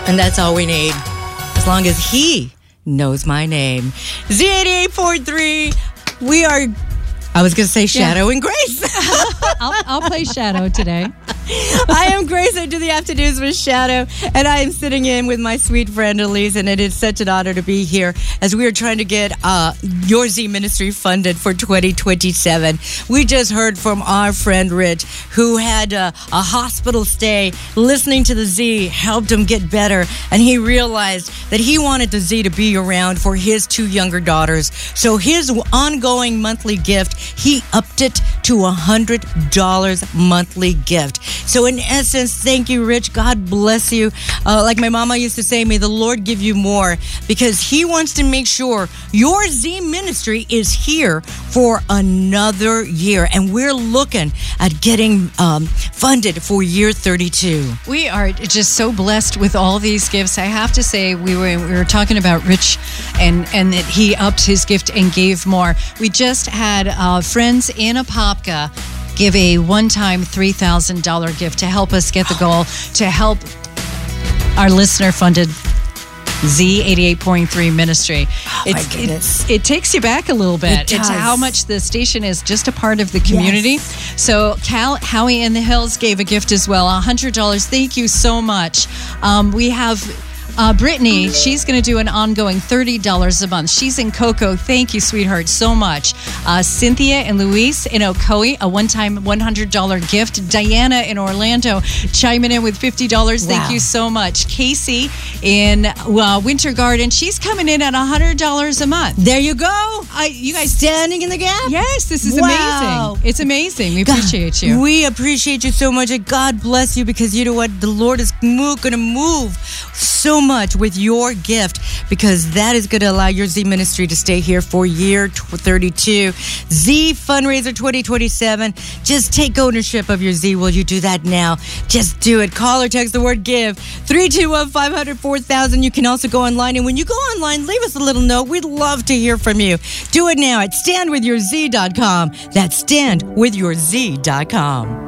And that's all we need. As long as he knows my name. Z88.3. We are, I was going to say Shadow and Grace. I'll play Shadow today. I am Grace. I do the afternoons with Shadow, and I am sitting in with my sweet friend Elise, and it is such an honor to be here as we are trying to get Your Z Ministry funded for 2027. We just heard from our friend Rich, who had a hospital stay. Listening to the Z helped him get better, and he realized that he wanted the Z to be around for his two younger daughters. So his ongoing monthly gift, he upped it to $100 monthly gift. So in essence, thank you, Rich. God bless you. Like my mama used to say, may the Lord give you more, because he wants to make sure your Z ministry is here for another year. And we're looking at getting funded for year 32. We are just so blessed with all these gifts. I have to say, we were talking about Rich and that he upped his gift and gave more. We just had friends in Apopka give a one-time $3,000 gift to help us get the goal, to help our listener-funded Z88.3 ministry. It takes you back a little bit. It's how much the station is just a part of the community. Yes. So Howie in the Hills gave a gift as well, $100. Thank you so much. We have Brittany, she's going to do an ongoing $30 a month. She's in Cocoa. Thank you, sweetheart, so much. Cynthia and Luis in Ocoee, a one-time $100 gift. Diana in Orlando chiming in with $50. Thank you so much. Casey in Winter Garden, she's coming in at $100 a month. There you go. You guys standing in the gap? Yes, this is amazing. It's amazing. We appreciate you. We appreciate you so much. And God bless you, because you know what? The Lord is going to move so much with your gift, because that is going to allow your Z ministry to stay here for year 32. Z Fundraiser 2027. Just take ownership of your Z. Will you do that now? Just do it. Call or text the word GIVE 321-500-4000. You can also go online, and when you go online, leave us a little note. We'd love to hear from you. Do it now at standwithyourz.com. That's standwithyourz.com.